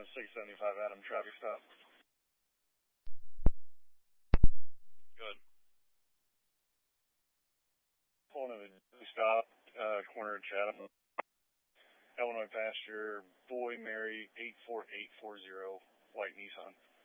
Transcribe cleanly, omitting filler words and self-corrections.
675 Adam, traffic stop. Good. Pulling in a stop, corner of Chatham. Illinois passenger, Boy Mary 84840, white Nissan.